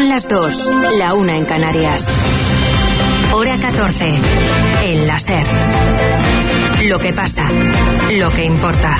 Son las 2, la 1 en Canarias. Hora 14, en la SER. Lo que pasa, lo que importa.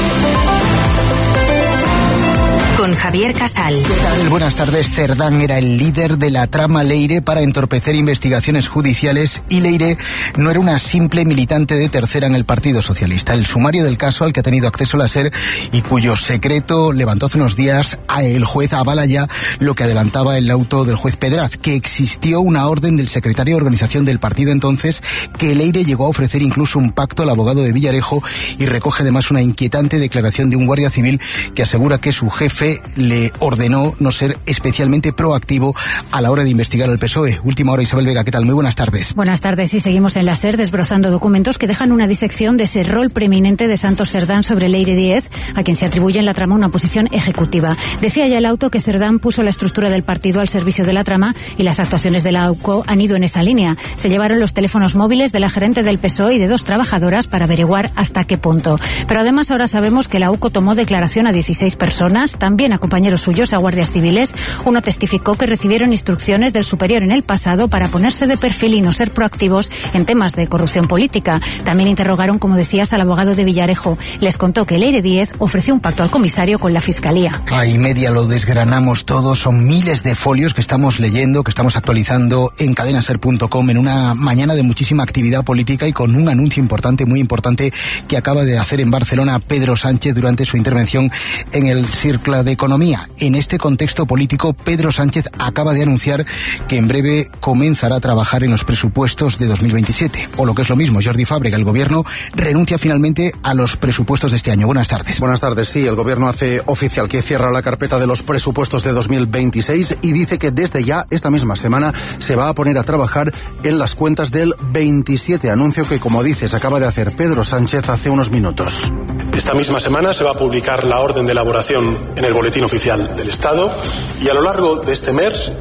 Con Javier Casal. ¿Qué tal? Buenas tardes. Cerdán era el líder de la trama Leire para entorpecer investigaciones judiciales y Leire no era una simple militante de tercera en el Partido Socialista. El sumario del caso al que ha tenido acceso la SER y cuyo secreto levantó hace unos días el juez avala ya lo que adelantaba el auto del juez Pedraz, que existió una orden del secretario de organización del partido entonces que Leire llegó a ofrecer incluso un pacto al abogado de Villarejo y recoge además una inquietante declaración de un guardia civil que asegura que su jefe le ordenó no ser especialmente proactivo a la hora de investigar al PSOE. Última hora, Isabel Vega, ¿qué tal? Muy buenas tardes. Buenas tardes, y seguimos en la SER desbrozando documentos que dejan una disección de ese rol preeminente de Santos Cerdán sobre Leire Díez, a quien se atribuye en la trama una posición ejecutiva. Decía ya el auto que Cerdán puso la estructura del partido al servicio de la trama y las actuaciones de la AUCO han ido en esa línea. Se llevaron los teléfonos móviles de la gerente del PSOE y de 2 trabajadoras para averiguar hasta qué punto. Pero además ahora sabemos que la AUCO tomó declaración a 16 personas, también a compañeros suyos, a guardias civiles. Uno testificó que recibieron instrucciones del superior en el pasado para ponerse de perfil y no ser proactivos en temas de corrupción política. También interrogaron, como decías, al abogado de Villarejo. Les contó que Leire Díez ofreció un pacto al comisario con la Fiscalía. Y media lo desgranamos todo. Son miles de folios que estamos leyendo, que estamos actualizando en cadenaser.com en una mañana de muchísima actividad política y con un anuncio importante, muy importante, que acaba de hacer en Barcelona Pedro Sánchez durante su intervención en el Cercle de Economía. En este contexto político, Pedro Sánchez acaba de anunciar que en breve comenzará a trabajar en los presupuestos de 2027. O lo que es lo mismo, Jordi Fàbrega, el gobierno renuncia finalmente a los presupuestos de este año. Buenas tardes. Buenas tardes, sí, el gobierno hace oficial que cierra la carpeta de los presupuestos de 2026 y dice que desde ya, esta misma semana, se va a poner a trabajar en las cuentas del 27, anuncio que, como dices, acaba de hacer Pedro Sánchez hace unos minutos. Esta misma semana se va a publicar la orden de elaboración en el Boletín Oficial del Estado y a lo largo de este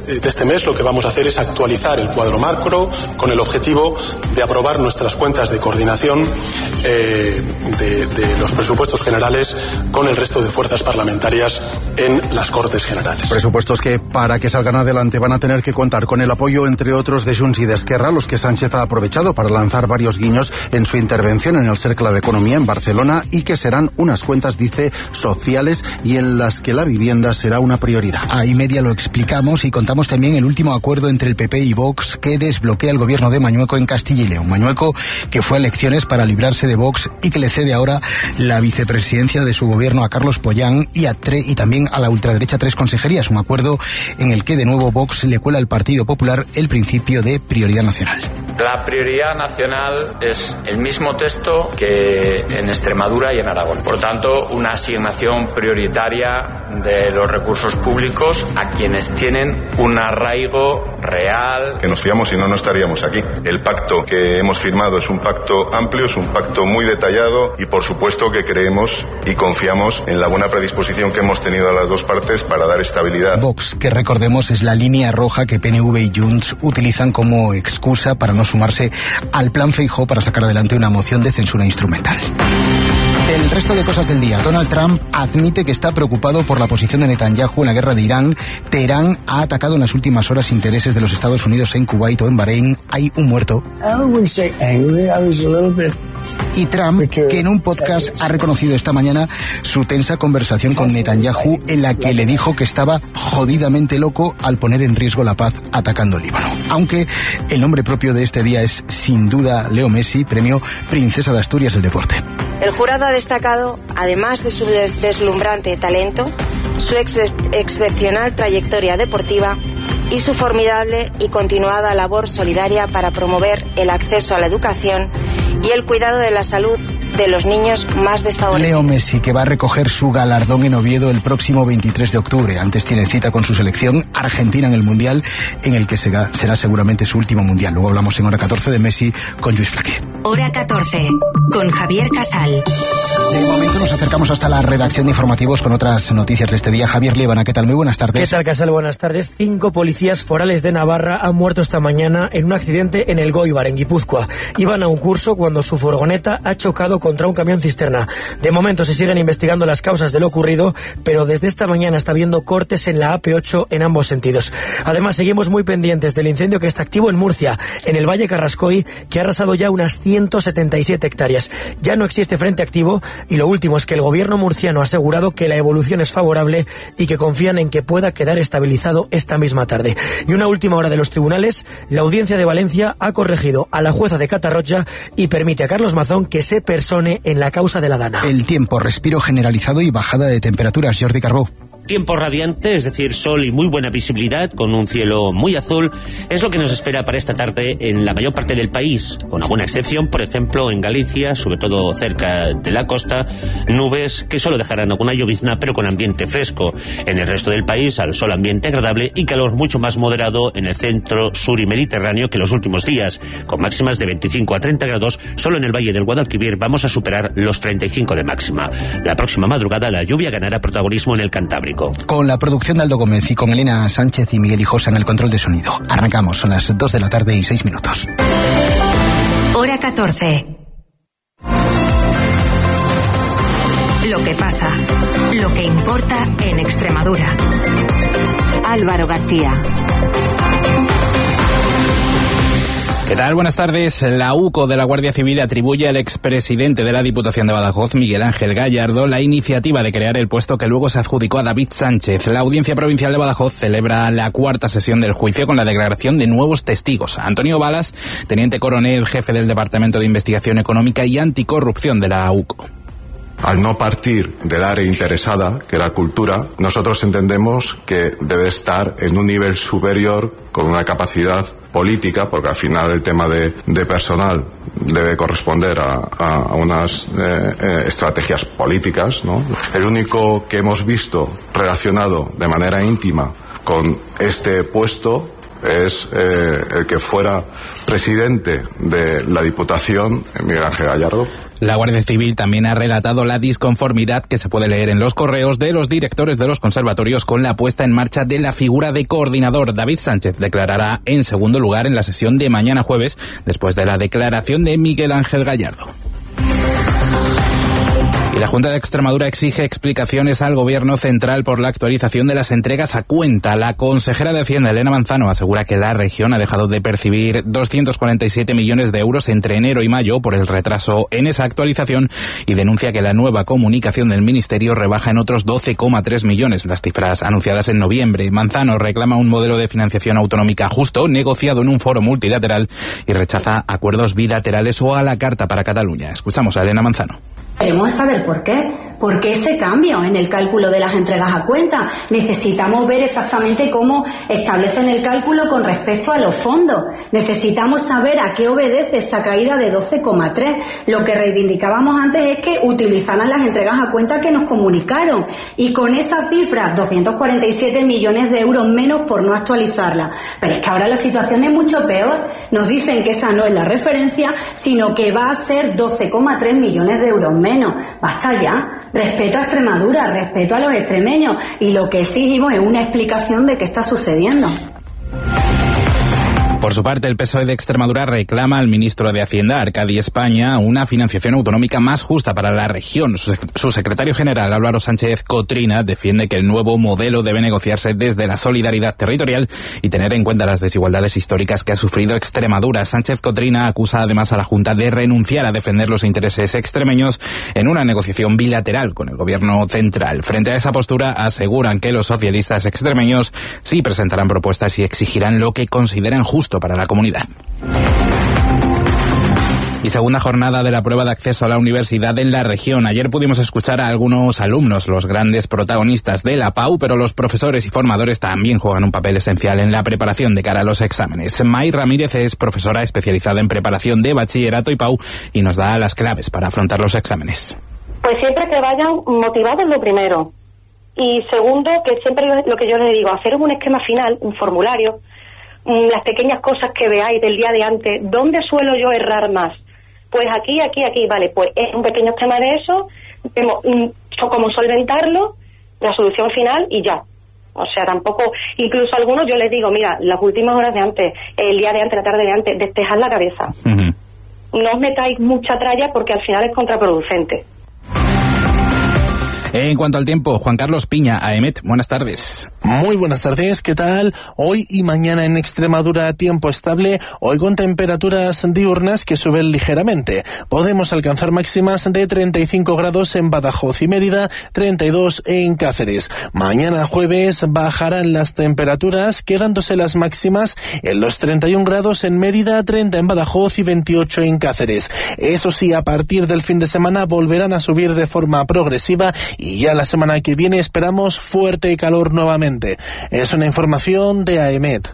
mes lo que vamos a hacer es actualizar el cuadro macro con el objetivo de aprobar nuestras cuentas de coordinación de los presupuestos generales con el resto de fuerzas parlamentarias en las Cortes Generales. Presupuestos que, para que salgan adelante, van a tener que contar con el apoyo, entre otros, de Junts y de Esquerra, los que Sánchez ha aprovechado para lanzar varios guiños en su intervención en el Cercle de Economía en Barcelona y que serán unas cuentas, dice, sociales y en las que la vivienda será una prioridad. Ahí media lo explicamos y contamos también el último acuerdo entre el PP y Vox que desbloquea el gobierno de Mañueco en Castilla y León. Mañueco, que fue a elecciones para librarse de Vox y que le cede ahora la vicepresidencia de su gobierno a Carlos Pollán y también a la ultraderecha 3 consejerías. Un acuerdo en el que de nuevo Vox le cuela al Partido Popular el principio de prioridad nacional. La prioridad nacional es el mismo texto que en Extremadura y en Aragón. Por tanto, una asignación prioritaria de los recursos públicos a quienes tienen un arraigo real. Que nos fiamos, si no, no estaríamos aquí. El pacto que hemos firmado es un pacto amplio, es un pacto muy detallado y, por supuesto, que creemos y confiamos en la buena predisposición que hemos tenido a las dos partes para dar estabilidad. Vox, que recordemos es la línea roja que PNV y Junts utilizan como excusa para no sumarse al plan Feijóo para sacar adelante una moción de censura instrumental. El resto de cosas del día. Donald Trump admite que está preocupado por la posición de Netanyahu en la guerra de Irán. Teherán ha atacado en las últimas horas intereses de los Estados Unidos en Kuwait o en Bahrein. Hay un muerto. Y Trump, que en un podcast ha reconocido esta mañana su tensa conversación con Netanyahu en la que le dijo que estaba jodidamente loco al poner en riesgo la paz atacando el Líbano. Aunque el nombre propio de este día es sin duda Leo Messi, premio Princesa de Asturias del deporte. El jurado ha destacado, además de su deslumbrante talento, su excepcional trayectoria deportiva y su formidable y continuada labor solidaria para promover el acceso a la educación y el cuidado de la salud de los niños más desfavorecidos. Leo Messi, que va a recoger su galardón en Oviedo el próximo 23 de octubre. Antes tiene cita con su selección Argentina en el Mundial, en el que será seguramente su último Mundial. Luego hablamos en hora 14 de Messi con Lluís Flaqué. Hora 14, con Javier Casal. De momento nos acercamos hasta la redacción de informativos con otras noticias de este día. Javier Líbana, ¿qué tal? Muy buenas tardes. ¿Qué tal, Casal? Buenas tardes. 5 policías forales de Navarra han muerto esta mañana en un accidente en el Goibar, en Guipúzcoa. Iban a un curso cuando su furgoneta ha chocado contra un camión cisterna. De momento se siguen investigando las causas de lo ocurrido, pero desde esta mañana está habiendo cortes en la AP8 en ambos sentidos. Además, seguimos muy pendientes del incendio que está activo en Murcia, en el Valle Carrascoy, que ha arrasado ya unas 177 hectáreas. Ya no existe frente activo. Y lo último es que el gobierno murciano ha asegurado que la evolución es favorable y que confían en que pueda quedar estabilizado esta misma tarde. Y una última hora de los tribunales, la Audiencia de Valencia ha corregido a la jueza de Catarroja y permite a Carlos Mazón que se persone en la causa de la Dana. El tiempo, respiro generalizado y bajada de temperaturas. Jordi Carbó. Tiempo radiante, es decir, sol y muy buena visibilidad, con un cielo muy azul, es lo que nos espera para esta tarde en la mayor parte del país, con alguna excepción, por ejemplo, en Galicia, sobre todo cerca de la costa, nubes que solo dejarán alguna llovizna, pero con ambiente fresco. En el resto del país, al sol ambiente agradable y calor mucho más moderado en el centro, sur y mediterráneo que los últimos días, con máximas de 25 a 30 grados, solo en el Valle del Guadalquivir vamos a superar los 35 de máxima. La próxima madrugada la lluvia ganará protagonismo en el Cantábrico. Con la producción de Aldo Gómez y con Elena Sánchez y Miguel Hijosa en el control de sonido. Arrancamos, son las 2 de la tarde y 6 minutos. Hora 14. Lo que pasa, lo que importa en Extremadura. Álvaro García. ¿Qué tal? Buenas tardes. La UCO de la Guardia Civil atribuye al expresidente de la Diputación de Badajoz, Miguel Ángel Gallardo, la iniciativa de crear el puesto que luego se adjudicó a David Sánchez. La Audiencia Provincial de Badajoz celebra la cuarta sesión del juicio con la declaración de nuevos testigos. Antonio Balas, teniente coronel, jefe del Departamento de Investigación Económica y Anticorrupción de la UCO. Al no partir del área interesada, que era cultura, nosotros entendemos que debe estar en un nivel superior con una capacidad política, porque al final el tema de personal debe corresponder a unas estrategias políticas, ¿no? El único que hemos visto relacionado de manera íntima con este puesto es el que fuera presidente de la Diputación, Miguel Ángel Gallardo. La Guardia Civil también ha relatado la disconformidad que se puede leer en los correos de los directores de los conservatorios con la puesta en marcha de la figura de coordinador. David Sánchez declarará en segundo lugar en la sesión de mañana jueves, después de la declaración de Miguel Ángel Gallardo. Y la Junta de Extremadura exige explicaciones al Gobierno central por la actualización de las entregas a cuenta. La consejera de Hacienda, Elena Manzano, asegura que la región ha dejado de percibir 247 millones de euros entre enero y mayo por el retraso en esa actualización y denuncia que la nueva comunicación del Ministerio rebaja en otros 12,3 millones las cifras anunciadas en noviembre. Manzano reclama un modelo de financiación autonómica justo, negociado en un foro multilateral, y rechaza acuerdos bilaterales o a la carta para Cataluña. Escuchamos a Elena Manzano. Queremos saber por qué. ¿Por qué ese cambio en el cálculo de las entregas a cuenta? Necesitamos ver exactamente cómo establecen el cálculo con respecto a los fondos. Necesitamos saber a qué obedece esa caída de 12,3. Lo que reivindicábamos antes es que utilizaran las entregas a cuenta que nos comunicaron. Y con esa cifra, 247 millones de euros menos por no actualizarla. Pero es que ahora la situación es mucho peor. Nos dicen que esa no es la referencia, sino que va a ser 12,3 millones de euros menos. Basta ya. Respeto a Extremadura, respeto a los extremeños, y lo que exigimos es una explicación de qué está sucediendo. Por su parte, el PSOE de Extremadura reclama al ministro de Hacienda, Arcadi España, una financiación autonómica más justa para la región. Su secretario general, Álvaro Sánchez Cotrina, defiende que el nuevo modelo debe negociarse desde la solidaridad territorial y tener en cuenta las desigualdades históricas que ha sufrido Extremadura. Sánchez Cotrina acusa además a la Junta de renunciar a defender los intereses extremeños en una negociación bilateral con el gobierno central. Frente a esa postura, aseguran que los socialistas extremeños sí presentarán propuestas y exigirán lo que consideran justo para la comunidad. Y segunda jornada de la prueba de acceso a la universidad en la región. Ayer pudimos escuchar a algunos alumnos, los grandes protagonistas de la PAU, pero los profesores y formadores también juegan un papel esencial en la preparación de cara a los exámenes. May Ramírez es profesora especializada en preparación de bachillerato y PAU y nos da las claves para afrontar los exámenes. Pues siempre que vayan motivados, lo primero. Y segundo, que siempre lo que yo les digo, hacer un esquema final, un formulario, las pequeñas cosas que veáis del día de antes. ¿Dónde suelo yo errar más? pues aquí, vale, pues es un pequeño esquema de eso, vemos cómo solventarlo, la solución final y ya. O sea, tampoco, incluso algunos yo les digo, mira, las últimas horas de antes, el día de antes, la tarde de antes, despejad la cabeza. No os metáis mucha tralla porque al final es contraproducente. En cuanto al tiempo, Juan Carlos Piña, AEMET, buenas tardes. Muy buenas tardes, ¿qué tal? Hoy y mañana en Extremadura tiempo estable, hoy con temperaturas diurnas que suben ligeramente. Podemos alcanzar máximas de 35 grados en Badajoz y Mérida, 32 en Cáceres. Mañana jueves bajarán las temperaturas, quedándose las máximas en los 31 grados en Mérida, 30 en Badajoz y 28 en Cáceres. Eso sí, a partir del fin de semana volverán a subir de forma progresiva y ya la semana que viene esperamos fuerte calor nuevamente. Es una información de AEMET.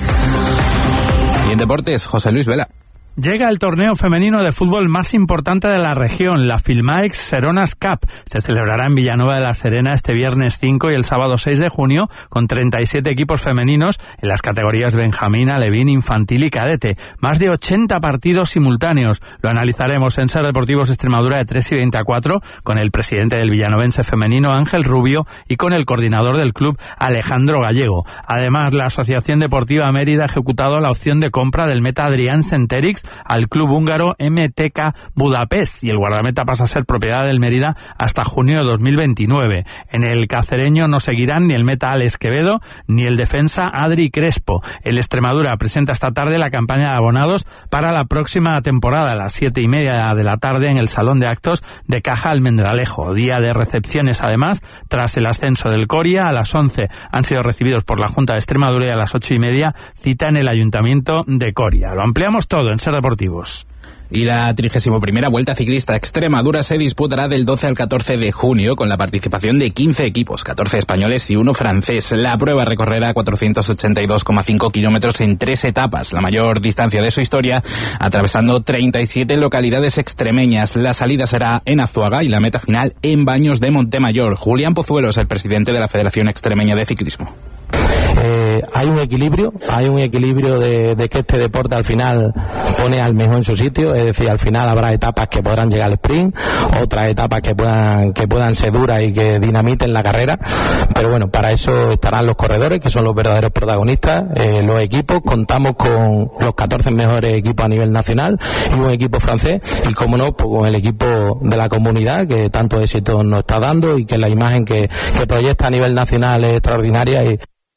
Y en deportes, José Luis Vela. Llega el torneo femenino de fútbol más importante de la región, la Filmaex Seronas Cup. Se celebrará en Villanueva de la Serena este viernes 5 y el sábado 6 de junio, con 37 equipos femeninos en las categorías Benjamín, Alevín, Infantil y Cadete. Más de 80 partidos simultáneos. Lo analizaremos en Ser Deportivos Extremadura de 3 y 20 a 4, con el presidente del villanovense femenino, Ángel Rubio, y con el coordinador del club, Alejandro Gallego. Además, la Asociación Deportiva Mérida ha ejecutado la opción de compra del meta Adrián Senterix al club húngaro MTK Budapest, y el guardameta pasa a ser propiedad del Mérida hasta junio de 2029. En el cacereño no seguirán ni el meta Alex Quevedo ni el defensa Adri Crespo. El Extremadura presenta esta tarde la campaña de abonados para la próxima temporada a las 7:30 de la tarde en el Salón de Actos de Caja Almendralejo. Día de recepciones, además, tras el ascenso del Coria. A las 11 han sido recibidos por la Junta de Extremadura y a las 8:30 cita en el Ayuntamiento de Coria. Lo ampliamos todo en Ser Deportivos. Y la 31ª Vuelta Ciclista Extremadura se disputará del 12 al 14 de junio con la participación de 15 equipos, 14 españoles y 1 francés. La prueba recorrerá 482,5 kilómetros en 3 etapas, la mayor distancia de su historia, atravesando 37 localidades extremeñas. La salida será en Azuaga y la meta final en Baños de Montemayor. Julián Pozuelos, el presidente de la Federación Extremeña de Ciclismo. Hay un equilibrio de que este deporte al final pone al mejor en su sitio, es decir, al final habrá etapas que podrán llegar al sprint, otras etapas que puedan ser duras y que dinamiten la carrera, pero bueno, para eso estarán los corredores, que son los verdaderos protagonistas, los equipos. Contamos con los 14 mejores equipos a nivel nacional y un equipo francés, y como no, pues con el equipo de la comunidad que tanto éxito nos está dando y que la imagen que proyecta a nivel nacional es extraordinaria.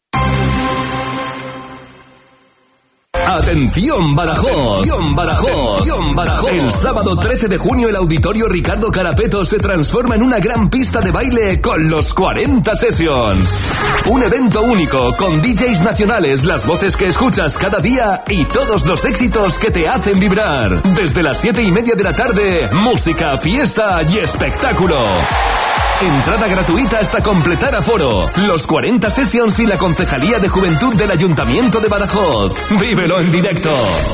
¡Atención Badajoz! El sábado 13 de junio el Auditorio Ricardo Carapeto se transforma en una gran pista de baile con los 40 Sessions. Un evento único con DJs nacionales, las voces que escuchas cada día y todos los éxitos que te hacen vibrar. Desde las 7:30 de la tarde, música, fiesta y espectáculo. Entrada gratuita hasta completar aforo. Los 40 Sessions y la Concejalía de Juventud del Ayuntamiento de Badajoz. ¡Vívelo en directo!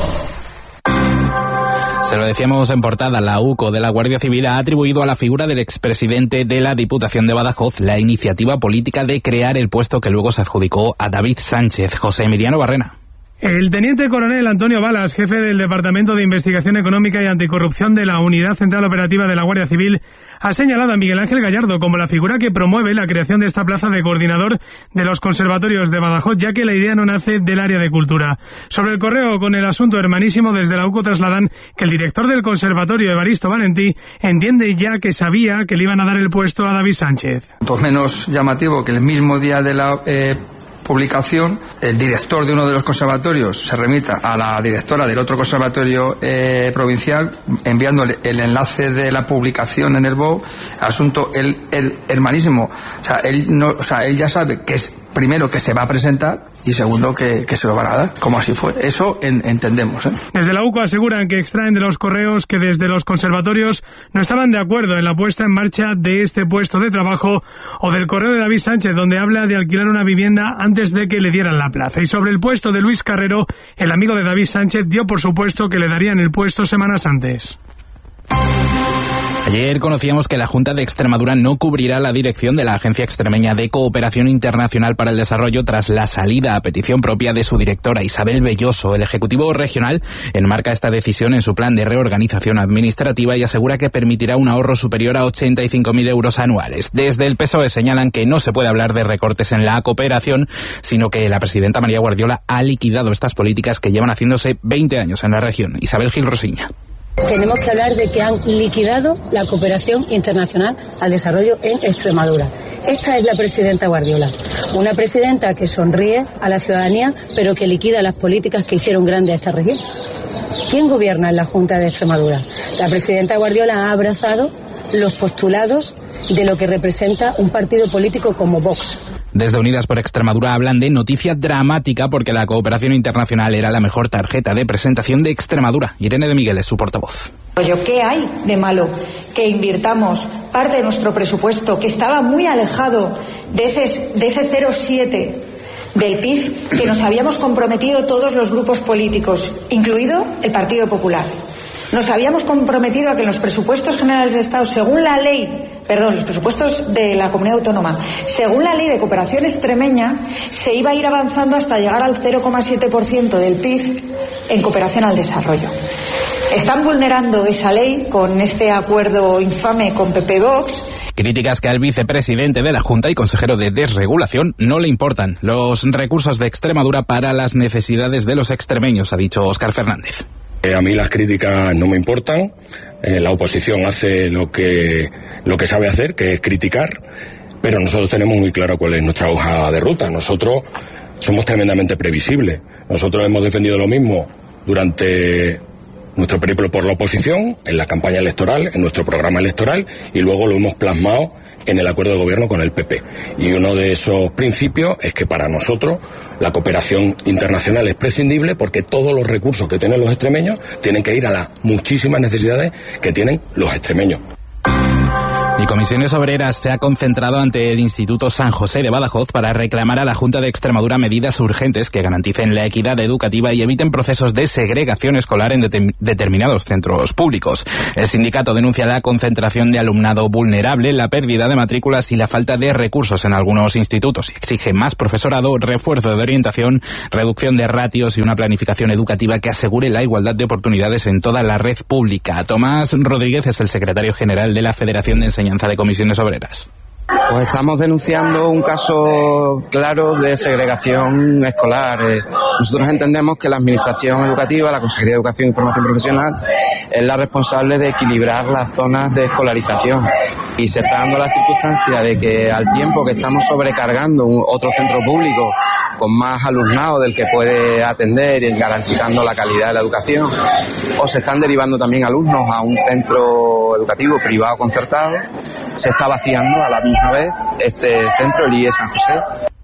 Se lo decíamos en portada, la UCO de la Guardia Civil ha atribuido a la figura del expresidente de la Diputación de Badajoz la iniciativa política de crear el puesto que luego se adjudicó a David Sánchez. José Emiliano Barrena. El teniente coronel Antonio Balas, jefe del Departamento de Investigación Económica y Anticorrupción de la Unidad Central Operativa de la Guardia Civil, ha señalado a Miguel Ángel Gallardo como la figura que promueve la creación de esta plaza de coordinador de los conservatorios de Badajoz, ya que la idea no nace del área de cultura. Sobre el correo con el asunto hermanísimo, desde la UCO trasladan que el director del conservatorio, Evaristo Valentí, entiende ya que sabía que le iban a dar el puesto a David Sánchez. Pues menos llamativo que el mismo día de la publicación, el director de uno de los conservatorios se remita a la directora del otro conservatorio provincial, enviándole el enlace de la publicación en el BOE, asunto el hermanísimo. Él ya sabe que es, primero, que se va a presentar, y segundo, que se lo van a dar, como así fue. Eso entendemos. Desde la UCO aseguran que extraen de los correos que desde los conservatorios no estaban de acuerdo en la puesta en marcha de este puesto de trabajo, o del correo de David Sánchez, donde habla de alquilar una vivienda antes de que le dieran la plaza. Y sobre el puesto de Luis Carrero, el amigo de David Sánchez dio por supuesto que le darían el puesto semanas antes. Ayer conocíamos que la Junta de Extremadura no cubrirá la dirección de la Agencia Extremeña de Cooperación Internacional para el Desarrollo tras la salida a petición propia de su directora Isabel Belloso. El Ejecutivo Regional enmarca esta decisión en su plan de reorganización administrativa y asegura que permitirá un ahorro superior a 85.000 euros anuales. Desde el PSOE señalan que no se puede hablar de recortes en la cooperación, sino que la presidenta María Guardiola ha liquidado estas políticas que llevan haciéndose 20 años en la región. Isabel Gil Rosiña. Tenemos que hablar de que han liquidado la cooperación internacional al desarrollo en Extremadura. Esta es la presidenta Guardiola, una presidenta que sonríe a la ciudadanía, pero que liquida las políticas que hicieron grande a esta región. ¿Quién gobierna en la Junta de Extremadura? La presidenta Guardiola ha abrazado los postulados de lo que representa un partido político como Vox. Desde Unidas por Extremadura hablan de noticia dramática porque la cooperación internacional era la mejor tarjeta de presentación de Extremadura. Irene de Miguel es su portavoz. ¿Qué hay de malo que invirtamos parte de nuestro presupuesto, que estaba muy alejado de ese 0,7 del PIB que nos habíamos comprometido todos los grupos políticos, incluido el Partido Popular? Nos habíamos comprometido a que en los presupuestos generales de Estado, según la ley, los presupuestos de la comunidad autónoma, según la ley de cooperación extremeña, se iba a ir avanzando hasta llegar al 0,7% del PIB en cooperación al desarrollo. Están vulnerando esa ley con este acuerdo infame con PP Vox. Críticas que al vicepresidente de la Junta y consejero de Desregulación no le importan los recursos de Extremadura para las necesidades de los extremeños, ha dicho Óscar Fernández. A mí las críticas no me importan, la oposición hace lo que sabe hacer, que es criticar, pero nosotros tenemos muy claro cuál es nuestra hoja de ruta. Nosotros somos tremendamente previsibles. Nosotros hemos defendido lo mismo durante nuestro periplo por la oposición, en la campaña electoral, en nuestro programa electoral, y luego lo hemos plasmado en el acuerdo de gobierno con el PP. Y uno de esos principios es que para nosotros la cooperación internacional es prescindible porque todos los recursos que tienen los extremeños tienen que ir a las muchísimas necesidades que tienen los extremeños. Y Comisiones Obreras se ha concentrado ante el Instituto San José de Badajoz para reclamar a la Junta de Extremadura medidas urgentes que garanticen la equidad educativa y eviten procesos de segregación escolar en determinados centros públicos. El sindicato denuncia la concentración de alumnado vulnerable, la pérdida de matrículas y la falta de recursos en algunos institutos. Exige más profesorado, refuerzo de orientación, reducción de ratios y una planificación educativa que asegure la igualdad de oportunidades en toda la red pública. Tomás Rodríguez es el secretario general de la Federación de Enseñanza de Comisiones Obreras. Pues estamos denunciando un caso claro de segregación escolar. Nosotros entendemos que la Administración Educativa, la Consejería de Educación y Formación Profesional, es la responsable de equilibrar las zonas de escolarización. Y se está dando la circunstancia de que al tiempo que estamos sobrecargando otro centro público con más alumnado del que puede atender y garantizando la calidad de la educación, o se están derivando también alumnos a un centro educativo privado concertado, se está vaciando a la misma vez este centro, el IE San José.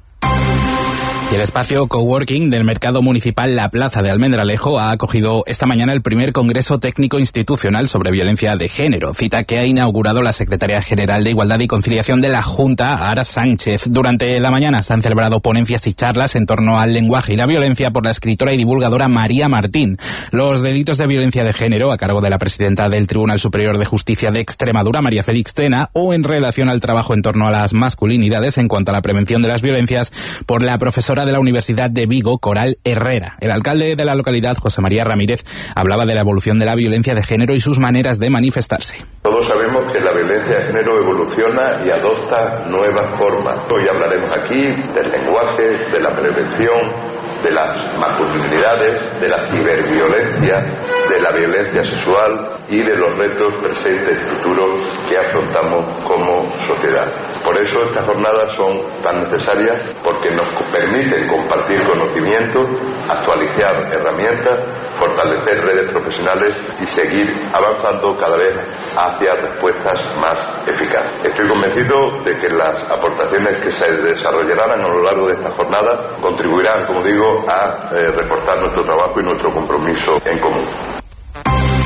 Y el espacio coworking del mercado municipal La Plaza de Almendralejo ha acogido esta mañana el primer Congreso Técnico Institucional sobre Violencia de Género, cita que ha inaugurado la Secretaria General de Igualdad y Conciliación de la Junta, Ara Sánchez. Durante la mañana se han celebrado ponencias y charlas en torno al lenguaje y la violencia por la escritora y divulgadora María Martín. Los delitos de violencia de género, a cargo de la presidenta del Tribunal Superior de Justicia de Extremadura, María Félix Tena, o en relación al trabajo en torno a las masculinidades en cuanto a la prevención de las violencias, por la profesora de la Universidad de Vigo, Coral Herrera. El alcalde de la localidad, José María Ramírez, hablaba de la evolución de la violencia de género y sus maneras de manifestarse. Todos sabemos que la violencia de género evoluciona y adopta nuevas formas. Hoy hablaremos aquí del lenguaje, de la prevención, de las masculinidades, de la ciberviolencia, de la violencia sexual y de los retos presentes y futuros que afrontamos como sociedad. Por eso estas jornadas son tan necesarias, porque nos permiten compartir conocimientos, actualizar herramientas, fortalecer redes profesionales y seguir avanzando cada vez hacia respuestas más eficaces. Estoy convencido de que las aportaciones que se desarrollarán a lo largo de esta jornada contribuirán, como digo, a reforzar nuestro trabajo y nuestro compromiso en común.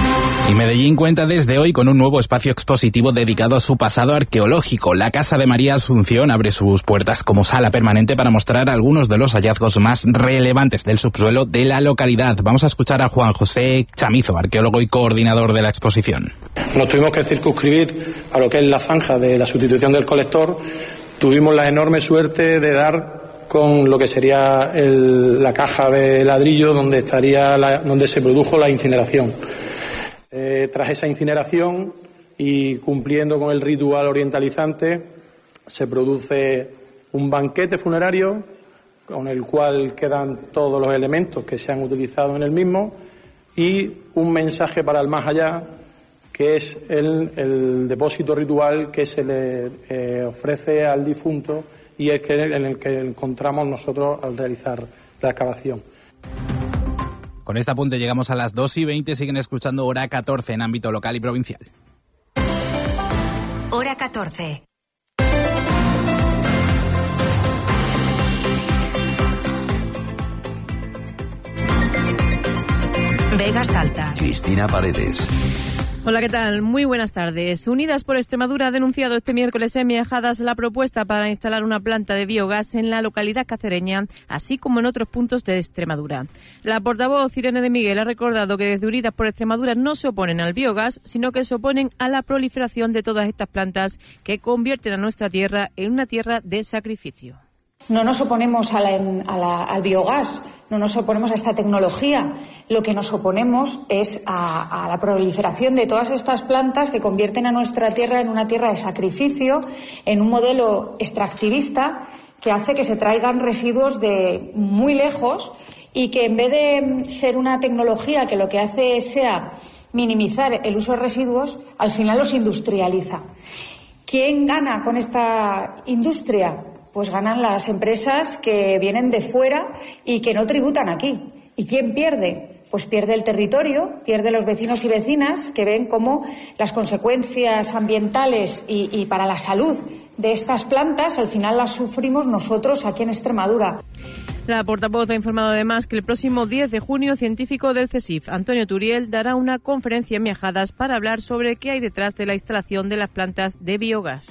Y Medellín cuenta desde hoy con un nuevo espacio expositivo dedicado a su pasado arqueológico. La Casa de María Asunción abre sus puertas como sala permanente para mostrar algunos de los hallazgos más relevantes del subsuelo de la localidad. Vamos a escuchar a Juan José Chamizo, arqueólogo y coordinador de la exposición. Nos tuvimos que circunscribir a lo que es la zanja de la sustitución del colector. Tuvimos la enorme suerte de dar con lo que sería la caja de ladrillo donde se produjo la incineración. Tras esa incineración y cumpliendo con el ritual orientalizante, se produce un banquete funerario con el cual quedan todos los elementos que se han utilizado en el mismo y un mensaje para el más allá, que es el depósito ritual que se le ofrece al difunto y es en el que encontramos nosotros al realizar la excavación. Con este apunte llegamos a las 2:20, siguen escuchando Hora 14 en ámbito local y provincial. Hora 14. Vegas Altas. Cristina Paredes. Hola, ¿qué tal? Muy buenas tardes. Unidas por Extremadura ha denunciado este miércoles en Miajadas la propuesta para instalar una planta de biogás en la localidad cacereña, así como en otros puntos de Extremadura. La portavoz Irene de Miguel ha recordado que desde Unidas por Extremadura no se oponen al biogás, sino que se oponen a la proliferación de todas estas plantas que convierten a nuestra tierra en una tierra de sacrificio. No nos oponemos al biogás, no nos oponemos a esta tecnología. Lo que nos oponemos es a la proliferación de todas estas plantas que convierten a nuestra tierra en una tierra de sacrificio, en un modelo extractivista que hace que se traigan residuos de muy lejos y que en vez de ser una tecnología que lo que hace sea minimizar el uso de residuos, al final los industrializa. ¿Quién gana con esta industria? Pues ganan las empresas que vienen de fuera y que no tributan aquí. ¿Y quién pierde? Pues pierde el territorio, pierde los vecinos y vecinas que ven cómo las consecuencias ambientales y para la salud de estas plantas al final las sufrimos nosotros aquí en Extremadura. La portavoz ha informado además que el próximo 10 de junio científico del CSIF, Antonio Turiel, dará una conferencia en Miajadas para hablar sobre qué hay detrás de la instalación de las plantas de biogás.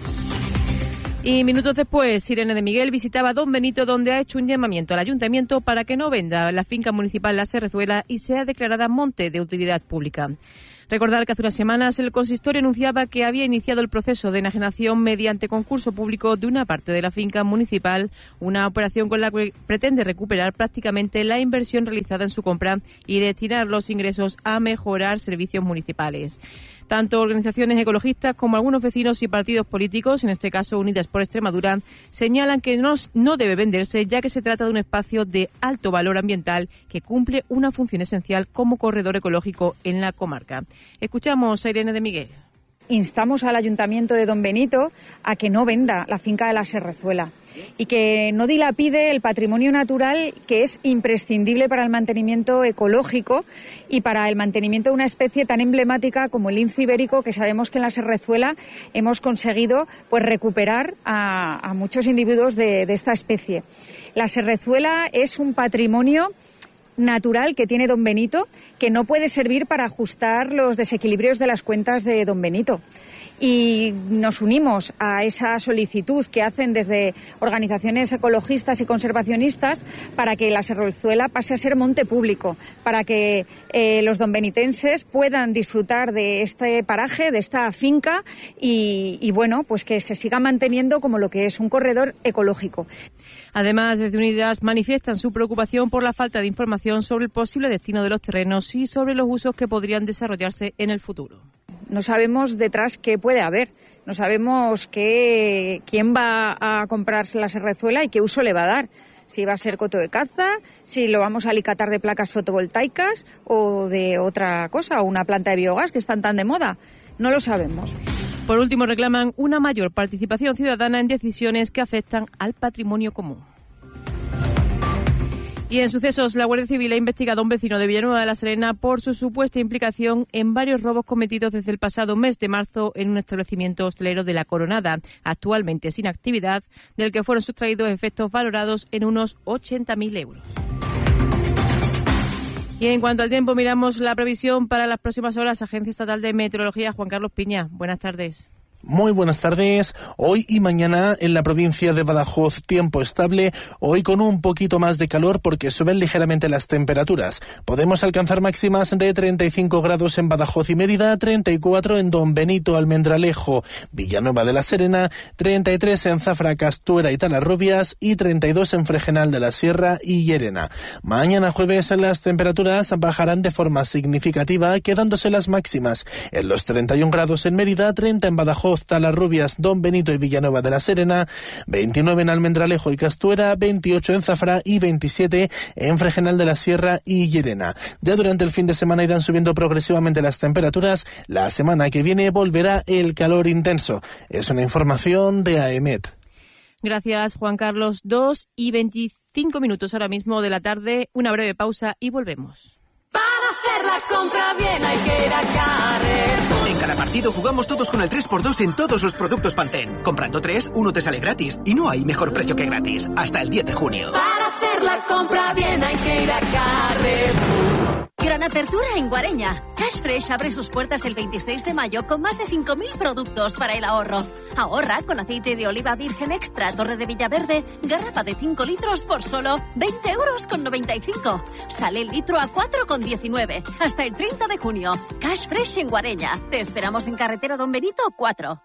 Y minutos después, Irene de Miguel visitaba Don Benito, donde ha hecho un llamamiento al ayuntamiento para que no venda la finca municipal La Serrezuela y sea declarada monte de utilidad pública. Recordar que hace unas semanas el consistorio anunciaba que había iniciado el proceso de enajenación mediante concurso público de una parte de la finca municipal, una operación con la que pretende recuperar prácticamente la inversión realizada en su compra y destinar los ingresos a mejorar servicios municipales. Tanto organizaciones ecologistas como algunos vecinos y partidos políticos, en este caso Unidas por Extremadura, señalan que no debe venderse, ya que se trata de un espacio de alto valor ambiental que cumple una función esencial como corredor ecológico en la comarca. Escuchamos a Irene de Miguel. Instamos al Ayuntamiento de Don Benito a que no venda la finca de La Serrezuela y que no dilapide el patrimonio natural que es imprescindible para el mantenimiento ecológico y para el mantenimiento de una especie tan emblemática como el lince ibérico, que sabemos que en La Serrezuela hemos conseguido pues recuperar a muchos individuos de esta especie. La Serrezuela es un patrimonio natural que tiene Don Benito, que no puede servir para ajustar los desequilibrios de las cuentas de Don Benito. Y nos unimos a esa solicitud que hacen desde organizaciones ecologistas y conservacionistas para que La Serrezuela pase a ser monte público, para que los donbenitenses puedan disfrutar de este paraje, de esta finca y bueno, pues que se siga manteniendo como lo que es un corredor ecológico. Además, desde Unidas manifiestan su preocupación por la falta de información sobre el posible destino de los terrenos y sobre los usos que podrían desarrollarse en el futuro. No sabemos detrás qué puede haber, no sabemos quién va a comprarse La Serrezuela y qué uso le va a dar. Si va a ser coto de caza, si lo vamos a alicatar de placas fotovoltaicas o de otra cosa, o una planta de biogás que están tan de moda. No lo sabemos. Por último, reclaman una mayor participación ciudadana en decisiones que afectan al patrimonio común. Y en sucesos, la Guardia Civil ha investigado a un vecino de Villanueva de la Serena por su supuesta implicación en varios robos cometidos desde el pasado mes de marzo en un establecimiento hostelero de La Coronada, actualmente sin actividad, del que fueron sustraídos efectos valorados en unos 80.000 euros. Y en cuanto al tiempo, miramos la previsión para las próximas horas. Agencia Estatal de Meteorología, Juan Carlos Piña. Buenas tardes. Muy buenas tardes. Hoy y mañana en la provincia de Badajoz tiempo estable, hoy con un poquito más de calor porque suben ligeramente las temperaturas. Podemos alcanzar máximas de 35 grados en Badajoz y Mérida, 34 en Don Benito, Almendralejo, Villanueva de la Serena, 33 en Zafra, Castuera y Talarrubias y 32 en Fregenal de la Sierra y Llerena. Mañana jueves las temperaturas bajarán de forma significativa, quedándose las máximas en los 31 grados en Mérida, 30 en Badajoz, Talarrubias, Don Benito y Villanueva de la Serena, 29 en Almendralejo y Castuera, 28 en Zafra y 27 en Fregenal de la Sierra y Llerena. Ya durante el fin de semana irán subiendo progresivamente las temperaturas. La semana que viene volverá el calor intenso. Es una información de AEMET. Gracias, Juan Carlos. 2:25 ahora mismo de la tarde. Una breve pausa y volvemos. Para hacer la compra bien hay que ir a Carrefour. En cada partido jugamos todos con el 3x2 en todos los productos Pantene. Comprando 3, uno te sale gratis. Y no hay mejor precio que gratis. Hasta el 10 de junio. Para hacer la compra bien hay que ir a Carrefour. Gran apertura en Guareña. Cash Fresh abre sus puertas el 26 de mayo con más de 5.000 productos para el ahorro. Ahorra con aceite de oliva virgen extra Torre de Villaverde, garrafa de 5 litros por solo 20,95 €. Sale el litro a 4,19 hasta el 30 de junio. Cash Fresh en Guareña. Te esperamos en carretera Don Benito 4.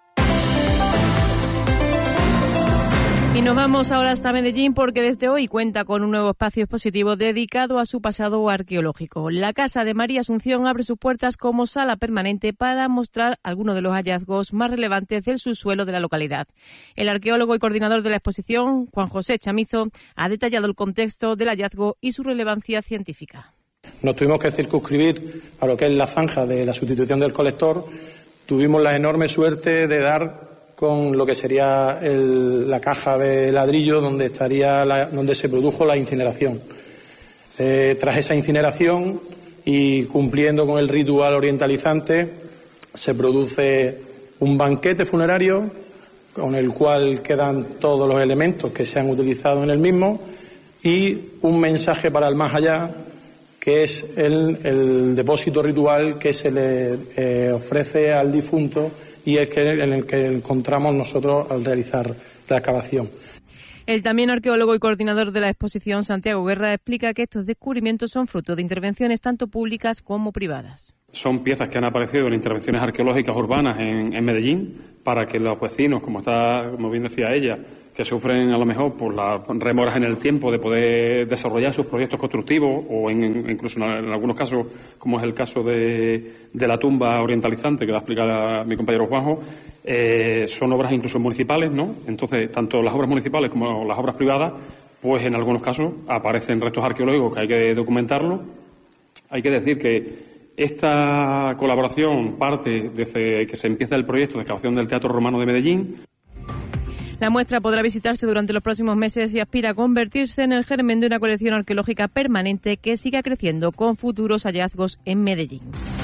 Y nos vamos ahora hasta Medellín porque desde hoy cuenta con un nuevo espacio expositivo dedicado a su pasado arqueológico. La Casa de María Asunción abre sus puertas como sala permanente para mostrar algunos de los hallazgos más relevantes del subsuelo de la localidad. El arqueólogo y coordinador de la exposición, Juan José Chamizo, ha detallado el contexto del hallazgo y su relevancia científica. Nos tuvimos que circunscribir a lo que es la zanja de la sustitución del colector. Tuvimos la enorme suerte de dar con lo que sería la caja de ladrillo donde se produjo la incineración. Tras esa incineración y cumpliendo con el ritual orientalizante, se produce un banquete funerario con el cual quedan todos los elementos que se han utilizado en el mismo y un mensaje para el más allá, que es el depósito ritual que se le ofrece al difunto y es en el que encontramos nosotros al realizar la excavación. El también arqueólogo y coordinador de la exposición, Santiago Guerra, explica que estos descubrimientos son fruto de intervenciones tanto públicas como privadas. Son piezas que han aparecido en intervenciones arqueológicas urbanas en Medellín para que los vecinos, como bien decía ella, que sufren a lo mejor por las remoras en el tiempo de poder desarrollar sus proyectos constructivos o incluso en algunos casos, como es el caso de la tumba orientalizante que va a explicar mi compañero Juanjo, son obras incluso municipales, ¿no? Entonces, tanto las obras municipales como las obras privadas, pues en algunos casos aparecen restos arqueológicos que hay que documentarlo. Hay que decir que esta colaboración parte desde que se empieza el proyecto de excavación del Teatro Romano de Medellín. La muestra podrá visitarse durante los próximos meses y aspira a convertirse en el germen de una colección arqueológica permanente que siga creciendo con futuros hallazgos en Medellín.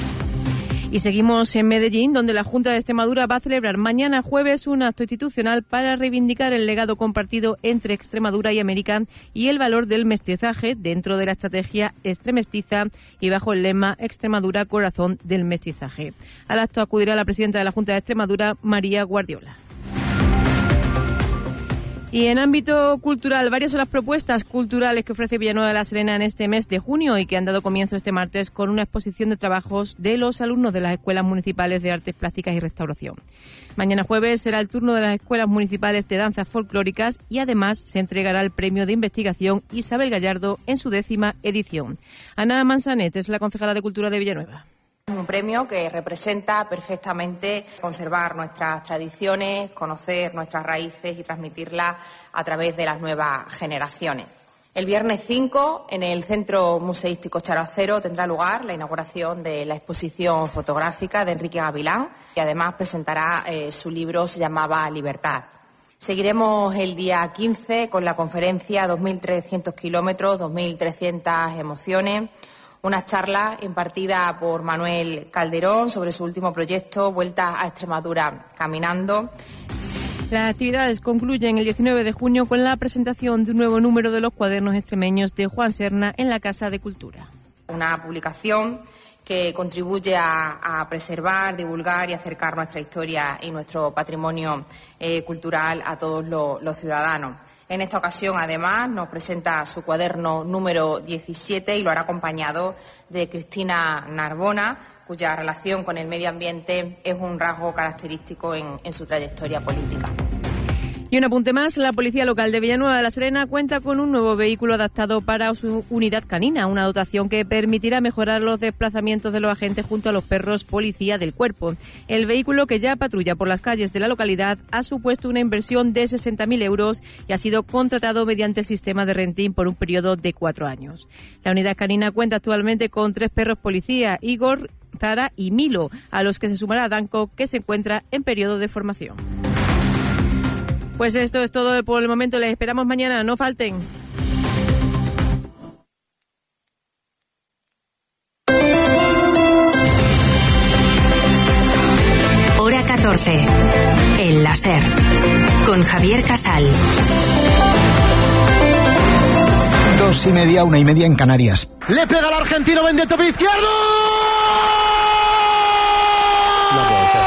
Y seguimos en Medellín, donde la Junta de Extremadura va a celebrar mañana jueves un acto institucional para reivindicar el legado compartido entre Extremadura y América y el valor del mestizaje dentro de la estrategia extremestiza y bajo el lema Extremadura, corazón del mestizaje. Al acto acudirá la presidenta de la Junta de Extremadura, María Guardiola. Y en ámbito cultural, varias son las propuestas culturales que ofrece Villanueva de la Serena en este mes de junio y que han dado comienzo este martes con una exposición de trabajos de los alumnos de las Escuelas Municipales de Artes Plásticas y Restauración. Mañana jueves será el turno de las Escuelas Municipales de Danzas Folclóricas y además se entregará el premio de investigación Isabel Gallardo en su 10ª edición. Ana Manzanet es la concejala de Cultura de Villanueva. Un premio que representa perfectamente conservar nuestras tradiciones, conocer nuestras raíces y transmitirlas a través de las nuevas generaciones. El viernes 5, en el Centro Museístico Characero, tendrá lugar la inauguración de la exposición fotográfica de Enrique Gavilán, que además presentará su libro, se llamaba Libertad. Seguiremos el día 15 con la conferencia 2.300 kilómetros, 2.300 emociones, una charla impartida por Manuel Calderón sobre su último proyecto, Vuelta a Extremadura caminando. Las actividades concluyen el 19 de junio con la presentación de un nuevo número de los cuadernos extremeños de Juan Serna en la Casa de Cultura. Una publicación que contribuye a preservar, divulgar y acercar nuestra historia y nuestro patrimonio cultural a todos los ciudadanos. En esta ocasión, además, nos presenta su cuaderno número 17 y lo hará acompañado de Cristina Narbona, cuya relación con el medio ambiente es un rasgo característico en su trayectoria política. Y un apunte más, la Policía Local de Villanueva de la Serena cuenta con un nuevo vehículo adaptado para su unidad canina, una dotación que permitirá mejorar los desplazamientos de los agentes junto a los perros policía del cuerpo. El vehículo, que ya patrulla por las calles de la localidad, ha supuesto una inversión de 60.000 euros y ha sido contratado mediante el sistema de renting por un periodo de 4 años. La unidad canina cuenta actualmente con 3 perros policía, Igor, Zara y Milo, a los que se sumará Danco, que se encuentra en periodo de formación. Pues esto es todo por el momento. Les esperamos mañana. No falten. Hora 14. El láser. Con Javier Casal. 2:30, 1:30 en Canarias. Le pega al argentino Benedetto izquierdo. No puede ser.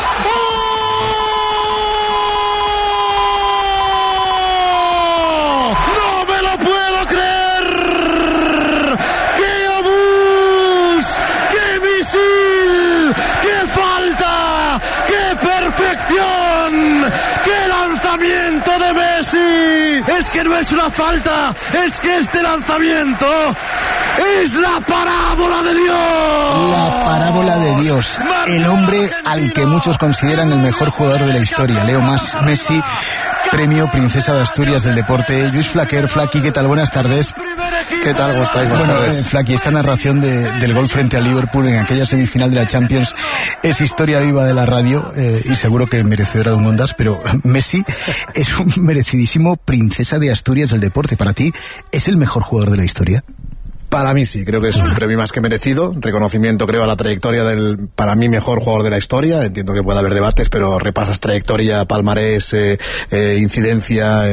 ¡Qué lanzamiento de Messi! Es que no es una falta, es que este lanzamiento es la parábola de Dios. La parábola de Dios. El hombre al que muchos consideran el mejor jugador de la historia. Leo Messi, premio Princesa de Asturias del Deporte. Luis Flaquer. Flaqui, ¿qué tal? Buenas tardes. ¿Qué tal? ¿Cómo estáis? Bueno, Flaqui, esta narración del gol frente al Liverpool en aquella semifinal de la Champions es historia viva de la radio y seguro que merecedora de un Ondas, pero Messi es un merecidísimo Princesa de Asturias del Deporte. ¿Para ti es el mejor jugador de la historia? Para mí sí, creo que es un premio más que merecido, reconocimiento creo a la trayectoria del, para mí, mejor jugador de la historia. Entiendo que puede haber debates, pero repasas trayectoria, palmarés, incidencia,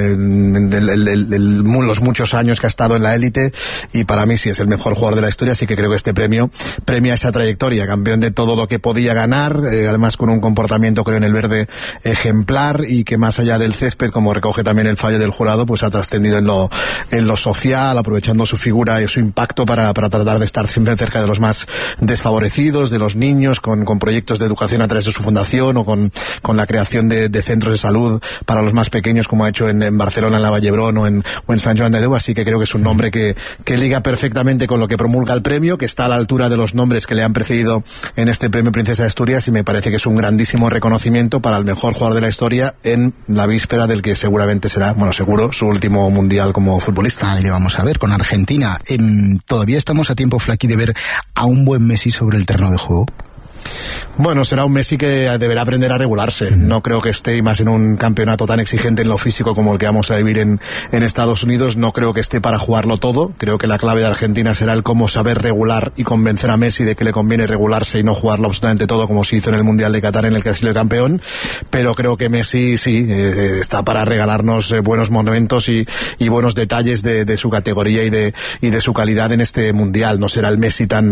los muchos años que ha estado en la élite, y para mí sí es el mejor jugador de la historia, así que creo que este premio premia esa trayectoria, campeón de todo lo que podía ganar, además con un comportamiento, creo, en el verde ejemplar, y que más allá del césped, como recoge también el fallo del jurado, pues ha trascendido en lo social, aprovechando su figura y su impacto para tratar de estar siempre cerca de los más desfavorecidos, de los niños, con proyectos de educación a través de su fundación, o con la creación de centros de salud para los más pequeños, como ha hecho en Barcelona, en la Vallebrón o en San Joan de Déu. Así que creo que es un nombre que liga perfectamente con lo que promulga el premio, que está a la altura de los nombres que le han precedido en este premio Princesa de Asturias, y me parece que es un grandísimo reconocimiento para el mejor jugador de la historia en la víspera del que seguramente será, bueno, seguro, su último mundial como futbolista. Ahí le vamos a ver con Argentina. ¿Todavía estamos a tiempo, Flaqui, de ver a un buen Messi sobre el terreno de juego? Bueno, será un Messi que deberá aprender a regularse. No creo que esté, y más en un campeonato tan exigente en lo físico como el que vamos a vivir en Estados Unidos, no creo que esté para jugarlo todo. Creo que la clave de Argentina será el cómo saber regular y convencer a Messi de que le conviene regularse y no jugarlo absolutamente todo, como se hizo en el Mundial de Qatar, en el que ha sido campeón. Pero creo que Messi sí está para regalarnos buenos momentos y buenos detalles de su categoría y de su calidad en este Mundial. No será el Messi tan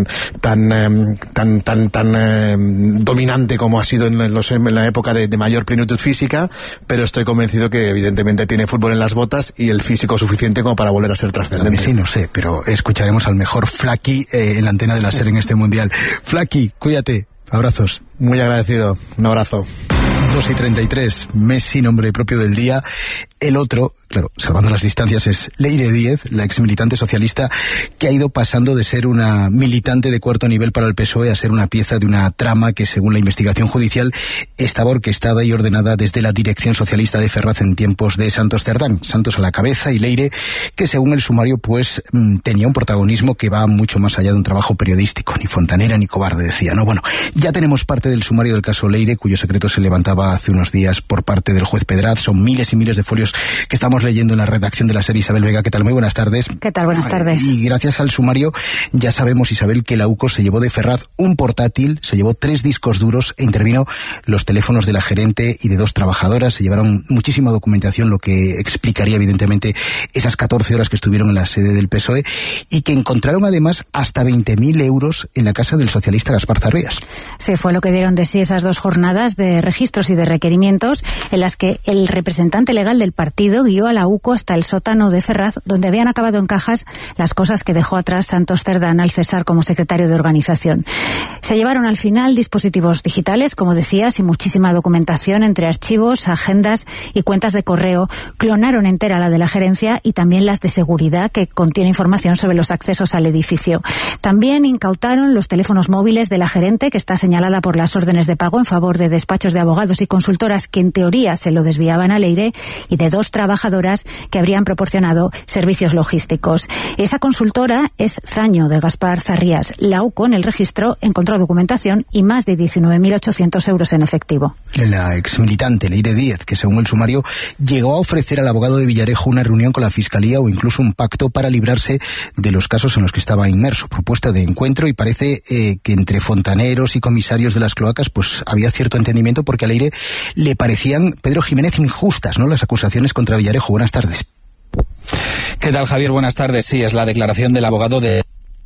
dominante como ha sido en la época de mayor plenitud física, pero estoy convencido que evidentemente tiene fútbol en las botas y el físico suficiente como para volver a ser trascendente. Sí, no sé, pero escucharemos al mejor Flaqui en la antena de la SER en este Mundial. Flaqui, cuídate, abrazos. Muy agradecido, un abrazo. 2:33, Messi, nombre propio del día. El otro, claro, salvando las distancias, es Leire Díez, la ex militante socialista, que ha ido pasando de ser una militante de cuarto nivel para el PSOE a ser una pieza de una trama que, según la investigación judicial, estaba orquestada y ordenada desde la dirección socialista de Ferraz en tiempos de Santos Cerdán. Santos a la cabeza, y Leire, que según el sumario, pues tenía un protagonismo que va mucho más allá de un trabajo periodístico. Ni fontanera ni cobarde, decía. No, bueno, ya tenemos parte del sumario del caso Leire, cuyo secreto se levantaba hace unos días por parte del juez Pedraz. Son miles y miles de folios sumarios que estamos leyendo en la redacción de la SER. Isabel Vega, ¿qué tal? Muy buenas tardes. ¿Qué tal? Buenas tardes. Y gracias al sumario ya sabemos, Isabel, que la UCO se llevó de Ferraz un portátil, se llevó 3 discos duros e intervino los teléfonos de la gerente y de 2 trabajadoras. Se llevaron muchísima documentación, lo que explicaría evidentemente esas 14 horas que estuvieron en la sede del PSOE, y que encontraron además hasta 20.000 euros en la casa del socialista Gaspar Zarrías. Sí, fue lo que dieron de sí esas 2 jornadas de registros y de requerimientos en las que el representante legal del partido guió a la UCO hasta el sótano de Ferraz, donde habían acabado en cajas las cosas que dejó atrás Santos Cerdán al cesar como secretario de organización. Se llevaron al final dispositivos digitales, como decías, y muchísima documentación entre archivos, agendas y cuentas de correo. Clonaron entera la de la gerencia y también las de seguridad, que contiene información sobre los accesos al edificio. También incautaron los teléfonos móviles de la gerente, que está señalada por las órdenes de pago en favor de despachos de abogados y consultoras que en teoría se lo desviaban al Leire, y de 2 trabajadoras que habrían proporcionado servicios logísticos. Esa consultora es Zaño, de Gaspar Zarrías. La UCO en el registro encontró documentación y más de 19.800 euros en efectivo. La exmilitante Leire Díez, que según el sumario llegó a ofrecer al abogado de Villarejo una reunión con la Fiscalía o incluso un pacto para librarse de los casos en los que estaba inmerso. Propuesta de encuentro, y parece que entre fontaneros y comisarios de las cloacas pues había cierto entendimiento, porque a Leire le parecían, Pedro Jiménez, injustas, ¿no?, las acusaciones contra Villarejo. Buenas tardes. ¿Qué tal, Javier? Buenas tardes. Sí, es la declaración del abogado de...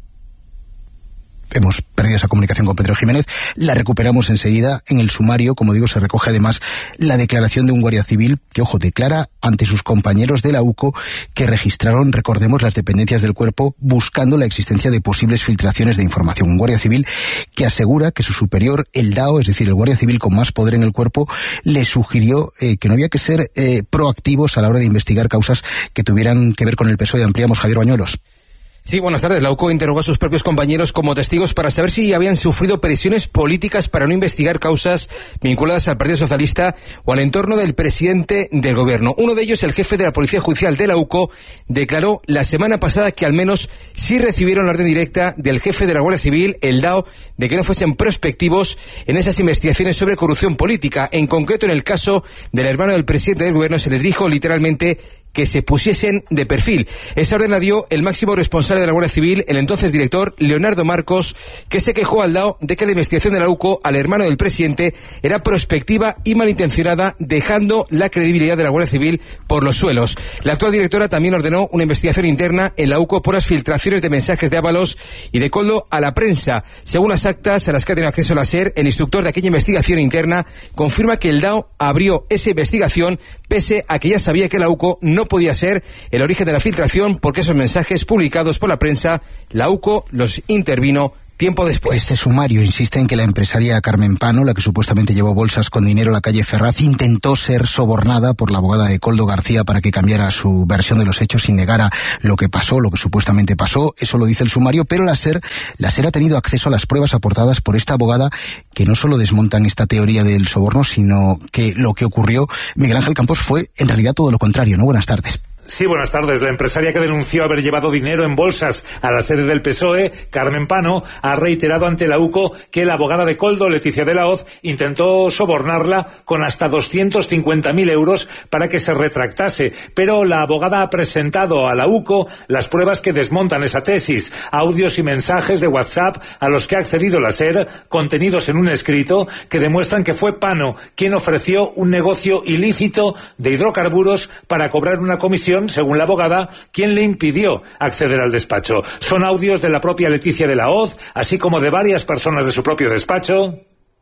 Hemos perdido esa comunicación con Pedro Jiménez, la recuperamos enseguida. En el sumario, como digo, se recoge además la declaración de un guardia civil que, ojo, declara ante sus compañeros de la UCO que registraron, recordemos, las dependencias del cuerpo buscando la existencia de posibles filtraciones de información. Un guardia civil que asegura que su superior, el DAO, es decir, el guardia civil con más poder en el cuerpo, le sugirió que no había que ser proactivos a la hora de investigar causas que tuvieran que ver con el PSOE. Ampliamos, Javier Bañuelos. Sí, buenas tardes. La UCO interrogó a sus propios compañeros como testigos para saber si habían sufrido presiones políticas para no investigar causas vinculadas al Partido Socialista o al entorno del presidente del gobierno. Uno de ellos, el jefe de la Policía Judicial de la UCO, declaró la semana pasada que al menos sí recibieron la orden directa del jefe de la Guardia Civil, el DAO, de que no fuesen prospectivos en esas investigaciones sobre corrupción política. En concreto, en el caso del hermano del presidente del gobierno, se les dijo literalmente que se pusiesen de perfil. Esa orden la dio el máximo responsable de la Guardia Civil, el entonces director Leonardo Marcos, que se quejó al DAO de que la investigación de la UCO al hermano del presidente era prospectiva y malintencionada, dejando la credibilidad de la Guardia Civil por los suelos. La actual directora también ordenó una investigación interna en la UCO por las filtraciones de mensajes de Ábalos y de Koldo a la prensa. Según las actas a las que ha tenido acceso la SER, el instructor de aquella investigación interna confirma que el DAO abrió esa investigación pese a que ya sabía que la UCO no podía ser el origen de la filtración, porque esos mensajes publicados por la prensa, la UCO los intervino tiempo después. Este sumario insiste en que la empresaria Carmen Pano, la que supuestamente llevó bolsas con dinero a la calle Ferraz, intentó ser sobornada por la abogada de Koldo García para que cambiara su versión de los hechos y negara lo que pasó, lo que supuestamente pasó. Eso lo dice el sumario, pero la SER ha tenido acceso a las pruebas aportadas por esta abogada, que no solo desmontan esta teoría del soborno, sino que lo que ocurrió, Miguel Ángel Campos, fue en realidad todo lo contrario, ¿no? Buenas tardes. Sí, buenas tardes. La empresaria que denunció haber llevado dinero en bolsas a la sede del PSOE, Carmen Pano, ha reiterado ante la UCO que la abogada de Koldo, Leticia de la Hoz, intentó sobornarla con hasta 250.000 euros para que se retractase. Pero la abogada ha presentado a la UCO las pruebas que desmontan esa tesis, audios y mensajes de WhatsApp a los que ha accedido la SER, contenidos en un escrito que demuestran que fue Pano quien ofreció un negocio ilícito de hidrocarburos para cobrar una comisión, según la abogada, quien le impidió acceder al despacho. Son audios de la propia Leticia de la Hoz, así como de varias personas de su propio despacho.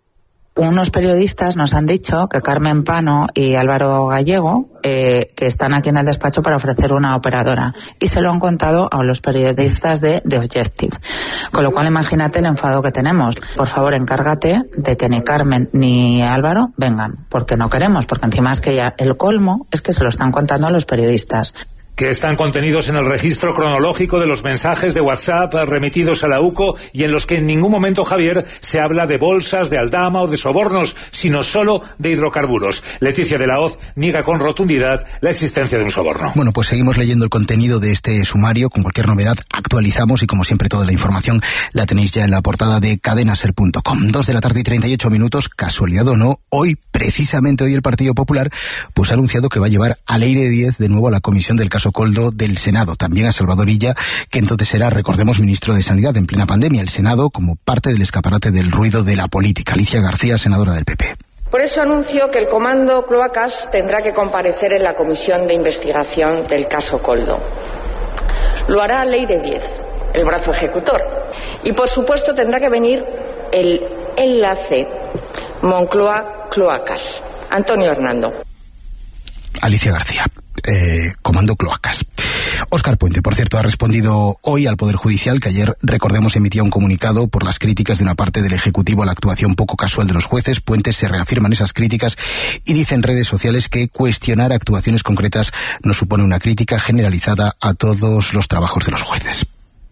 Unos periodistas nos han dicho que Carmen Pano y Álvaro Gallego que están aquí en el despacho para ofrecer una operadora, y se lo han contado a los periodistas de The Objective, con lo cual imagínate el enfado que tenemos. Por favor, encárgate de que ni Carmen ni Álvaro vengan, porque no queremos, porque encima es que ya el colmo es que se lo están contando a los periodistas. que están contenidos en el registro cronológico de los mensajes de WhatsApp remitidos a la UCO y en los que en ningún momento, Javier, se habla de bolsas, de aldama o de sobornos, sino solo de hidrocarburos. Leticia de la Hoz niega con rotundidad la existencia de un soborno. Bueno, pues seguimos leyendo el contenido de este sumario. Con cualquier novedad actualizamos y, como siempre, toda la información la tenéis ya en la portada de cadenaser.com. 2:38 p.m, casualidad o no, precisamente hoy el Partido Popular pues ha anunciado que va a llevar a Leire Díez de nuevo a la comisión del caso Koldo del Senado, también a Salvador Illa, que entonces era, recordemos, ministro de Sanidad en plena pandemia. El Senado como parte del escaparate del ruido de la política. Alicia García, senadora del PP. Por eso anuncio que el Comando Cloacas tendrá que comparecer en la comisión de investigación del caso Koldo. Lo hará Leire Díez, el brazo ejecutor. Y por supuesto tendrá que venir el enlace Moncloa-Cloacas, Antonio Hernando. Alicia García, Comando Cloacas. Óscar Puente, por cierto, ha respondido hoy al Poder Judicial, que ayer, recordemos, emitía un comunicado por las críticas de una parte del Ejecutivo a la actuación poco casual de los jueces. Puente se reafirman esas críticas y dice en redes sociales que cuestionar actuaciones concretas no supone una crítica generalizada a todos los trabajos de los jueces.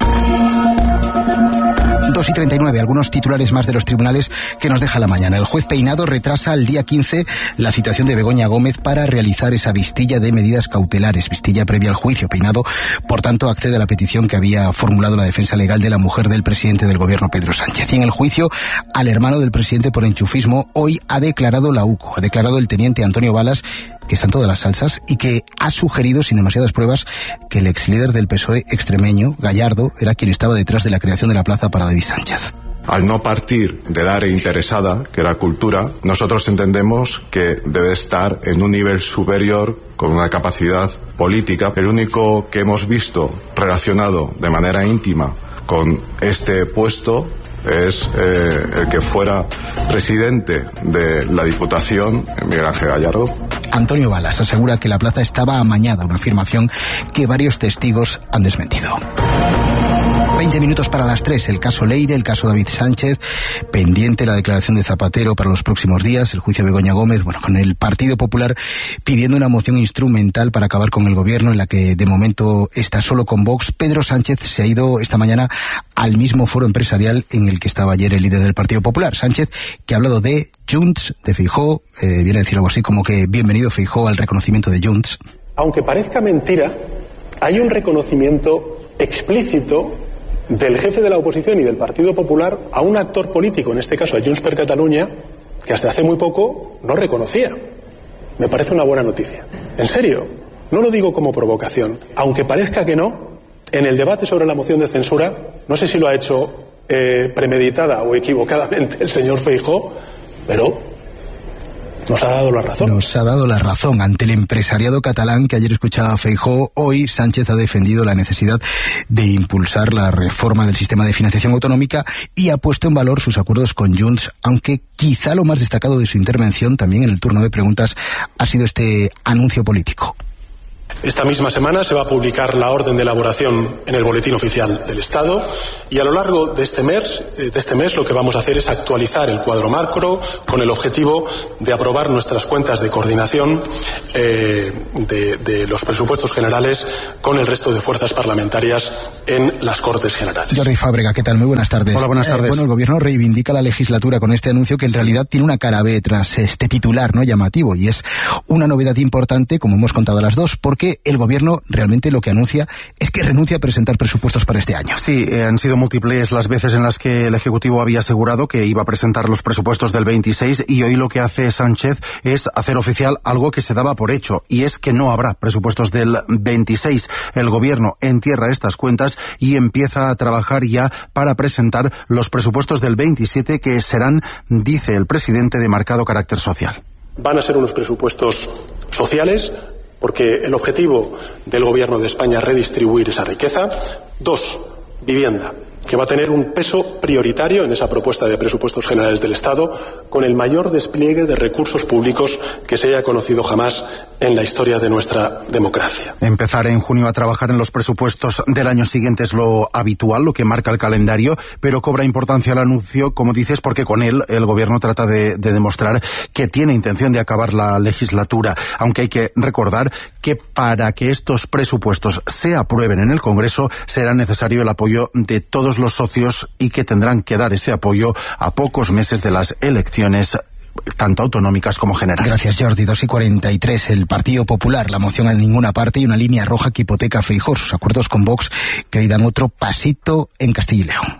2:39, algunos titulares más de los tribunales que nos deja la mañana. El juez Peinado retrasa al día 15 la citación de Begoña Gómez para realizar esa vistilla de medidas cautelares, vistilla previa al juicio. Peinado, por tanto, accede a la petición que había formulado la defensa legal de la mujer del presidente del gobierno, Pedro Sánchez. Y en el juicio al hermano del presidente por enchufismo, hoy ha declarado la UCO, ha declarado el teniente Antonio Balas, que está en todas las salsas y que ha sugerido, sin demasiadas pruebas, que el ex líder del PSOE extremeño, Gallardo, era quien estaba detrás de la creación de la plaza para David Sánchez. Al no partir del área interesada, que era cultura, nosotros entendemos que debe estar en un nivel superior con una capacidad política. El único que hemos visto relacionado de manera íntima con este puesto es el que fuera presidente de la Diputación, Miguel Ángel Gallardo. Antonio Balas asegura que la plaza estaba amañada, una afirmación que varios testigos han desmentido. 20 minutos para las 3, el caso Leire, el caso David Sánchez, pendiente la declaración de Zapatero para los próximos días, el juicio de Begoña Gómez, bueno, con el Partido Popular pidiendo una moción instrumental para acabar con el gobierno, en la que de momento está solo con Vox. Pedro Sánchez se ha ido esta mañana al mismo foro empresarial en el que estaba ayer el líder del Partido Popular. Sánchez, que ha hablado de Junts, de Feijóo, viene a decir algo así como que bienvenido Feijóo al reconocimiento de Junts. Aunque parezca mentira, hay un reconocimiento explícito del jefe de la oposición y del Partido Popular a un actor político, en este caso a Junts per Catalunya, que hasta hace muy poco no reconocía. Me parece una buena noticia. En serio, no lo digo como provocación. Aunque parezca que no, en el debate sobre la moción de censura, no sé si lo ha hecho premeditada o equivocadamente el señor Feijóo, pero nos ha dado la razón. Nos ha dado la razón ante el empresariado catalán que ayer escuchaba a Feijóo. Hoy Sánchez ha defendido la necesidad de impulsar la reforma del sistema de financiación autonómica y ha puesto en valor sus acuerdos con Junts, aunque quizá lo más destacado de su intervención, también en el turno de preguntas, ha sido este anuncio político. Esta misma semana se va a publicar la orden de elaboración en el Boletín Oficial del Estado y a lo largo de este mes lo que vamos a hacer es actualizar el cuadro macro con el objetivo de aprobar nuestras cuentas de coordinación de los presupuestos generales con el resto de fuerzas parlamentarias en las Cortes Generales. Jordi Fábrega, ¿qué tal? Muy buenas tardes. Hola, buenas tardes. Bueno, el Gobierno reivindica la legislatura con este anuncio que en realidad tiene una cara B tras este titular, ¿no?, llamativo, y es una novedad importante, como hemos contado a las dos, porque el Gobierno realmente lo que anuncia es que renuncia a presentar presupuestos para este año. Sí, han sido múltiples las veces en las que el Ejecutivo había asegurado que iba a presentar los presupuestos del 26 y hoy lo que hace Sánchez es hacer oficial algo que se daba por hecho, y es que no habrá presupuestos del 26. El Gobierno entierra estas cuentas y empieza a trabajar ya para presentar los presupuestos del 27, que serán, dice el presidente, de marcado carácter social. Van a ser unos presupuestos sociales, porque el objetivo del Gobierno de España es redistribuir esa riqueza. 2, vivienda. que va a tener un peso prioritario en esa propuesta de presupuestos generales del Estado, con el mayor despliegue de recursos públicos que se haya conocido jamás en la historia de nuestra democracia. Empezar en junio a trabajar en los presupuestos del año siguiente es lo habitual, lo que marca el calendario, pero cobra importancia el anuncio, como dices, porque con él el Gobierno trata de demostrar que tiene intención de acabar la legislatura, aunque hay que recordar que para que estos presupuestos se aprueben en el Congreso será necesario el apoyo de todos los socios y que tendrán que dar ese apoyo a pocos meses de las elecciones tanto autonómicas como generales. Gracias, Jordi. 2:43. El Partido Popular, la moción a ninguna parte y una línea roja que hipoteca a Feijóo. Sus acuerdos con Vox que hoy dan otro pasito en Castilla y León.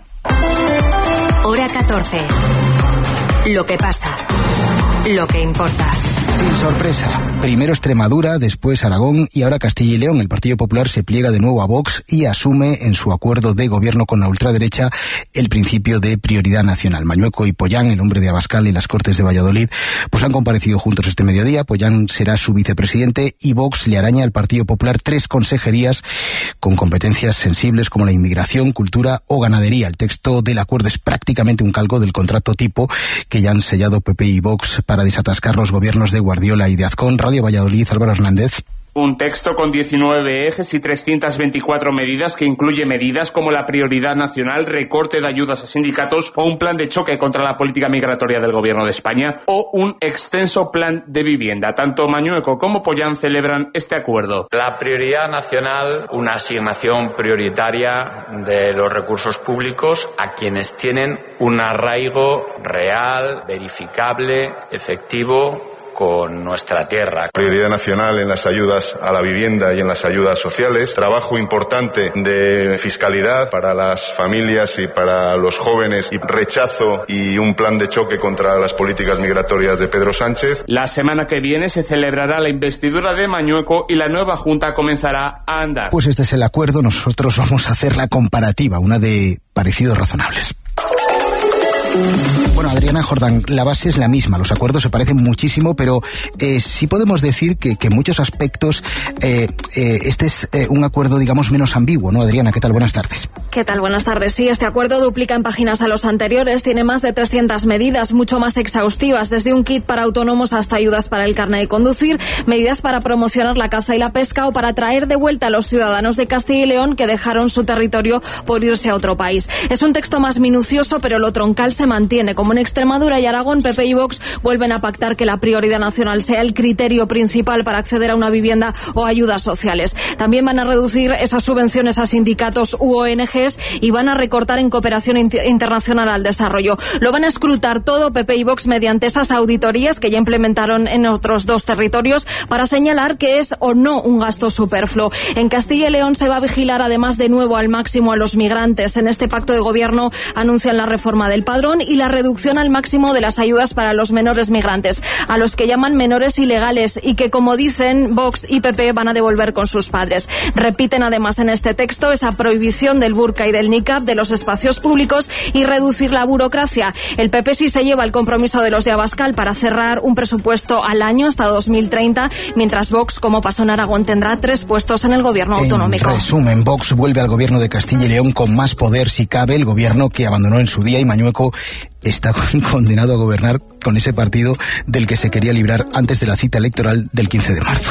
Hora 14. Lo que pasa. Lo que importa. Sin sorpresa. Primero Extremadura, después Aragón y ahora Castilla y León. El Partido Popular se pliega de nuevo a Vox y asume en su acuerdo de gobierno con la ultraderecha el principio de prioridad nacional. Mañueco y Pollán, el hombre de Abascal y las Cortes de Valladolid, pues han comparecido juntos este mediodía. Pollán será su vicepresidente y Vox le araña al Partido Popular 3 consejerías con competencias sensibles como la inmigración, cultura o ganadería. El texto del acuerdo es prácticamente un calco del contrato tipo que ya han sellado PP y Vox para desatascar los gobiernos de Guardiola y de Azcón. Radio Valladolid, Álvaro Hernández. Un texto con 19 ejes y 324 medidas que incluye medidas como la prioridad nacional, recorte de ayudas a sindicatos o un plan de choque contra la política migratoria del Gobierno de España o un extenso plan de vivienda. Tanto Mañueco como Pollán celebran este acuerdo. La prioridad nacional, una asignación prioritaria de los recursos públicos a quienes tienen un arraigo real, verificable, efectivo con nuestra tierra. Prioridad nacional en las ayudas a la vivienda y en las ayudas sociales. Trabajo importante de fiscalidad para las familias y para los jóvenes. Y rechazo y un plan de choque contra las políticas migratorias de Pedro Sánchez. La semana que viene se celebrará la investidura de Mañueco y la nueva Junta comenzará a andar. Pues este es el acuerdo. Nosotros vamos a hacer la comparativa, una de parecidos razonables. Bueno, Adriana Jordán, la base es la misma, los acuerdos se parecen muchísimo, pero sí podemos decir que en muchos aspectos este es un acuerdo, digamos, menos ambiguo, ¿no? Adriana, ¿qué tal? Buenas tardes. ¿Qué tal? Buenas tardes. Sí, este acuerdo duplica en páginas a los anteriores, tiene más de 300 medidas, mucho más exhaustivas, desde un kit para autónomos hasta ayudas para el carnet de conducir, medidas para promocionar la caza y la pesca o para traer de vuelta a los ciudadanos de Castilla y León que dejaron su territorio por irse a otro país. Es un texto más minucioso, pero lo troncal se mantiene. Como en Extremadura y Aragón, PP y Vox vuelven a pactar que la prioridad nacional sea el criterio principal para acceder a una vivienda o ayudas sociales. También van a reducir esas subvenciones a sindicatos u ONGs y van a recortar en cooperación internacional al desarrollo. Lo van a escrutar todo PP y Vox mediante esas auditorías que ya implementaron en otros 2 territorios para señalar que es o no un gasto superfluo. En Castilla y León se va a vigilar además de nuevo al máximo a los migrantes. En este pacto de gobierno anuncian la reforma del padrón y la reducción al máximo de las ayudas para los menores migrantes, a los que llaman menores ilegales y que, como dicen, Vox y PP van a devolver con sus padres. Repiten además en este texto esa prohibición del burka y del niqab de los espacios públicos y reducir la burocracia. El PP sí se lleva el compromiso de los de Abascal para cerrar un presupuesto al año hasta 2030, mientras Vox, como pasó en Aragón, tendrá 3 puestos en el gobierno autonómico. En resumen, Vox vuelve al gobierno de Castilla y León con más poder si cabe, el gobierno que abandonó en su día, y Mañueco está condenado a gobernar con ese partido del que se quería librar antes de la cita electoral del 15 de marzo.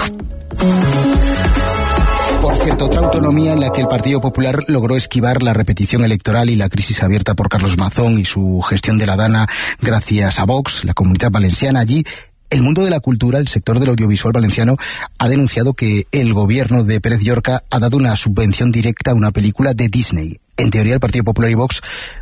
Por cierto, otra autonomía en la que el Partido Popular logró esquivar la repetición electoral y la crisis abierta por Carlos Mazón y su gestión de la Dana gracias a Vox, la Comunitat Valenciana. Allí, el mundo de la cultura, el sector del audiovisual valenciano, ha denunciado que el gobierno de Pérez Llorca ha dado una subvención directa a una película de Disney. En teoría, el Partido Popular y Vox